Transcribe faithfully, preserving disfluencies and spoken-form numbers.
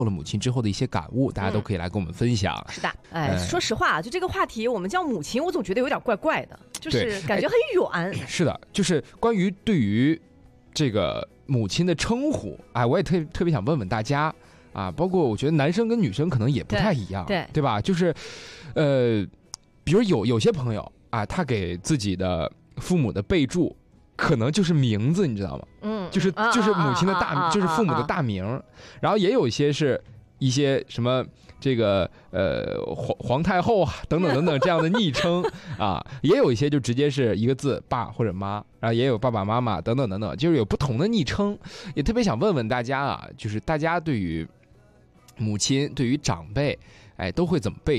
了母亲之后的一些感悟，大家都可以来跟我们分享。 嗯、是的，哎，说实话，就这个话题，我们叫母亲，我总觉得有点怪怪的，就是感觉很远。 是的，就是关于对于这个母亲的称呼，哎，我也特特别想问问大家啊，包括我觉得男生跟女生可能也不太一样， 对对, 对吧？就是，呃，比如有有些朋友啊，他给自己的父母的备注。可能就是名字，你知道吗？嗯，就是就是母亲的大，就是父母的大名。然后也有一些是一些什么这个呃皇皇太后啊等等等等这样的昵称啊，也有一些就直接是一个字爸或者妈，然后也有爸爸妈妈等等等等，就是有不同的昵称。也特别想问问大家啊，就是大家对于母亲、对于长辈，哎，都会怎么备